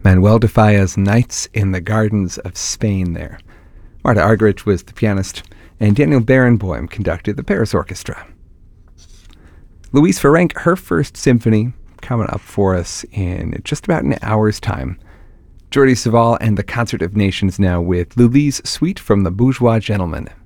Manuel de Falla's Nights in the Gardens of Spain there. Marta Argerich was the pianist, and Daniel Barenboim conducted the Paris Orchestra. Louise Ferenc, her first symphony, coming up for us in just about an hour's time. Jordi Savall and the Concert of Nations now with Lully's Suite from the Bourgeois Gentleman.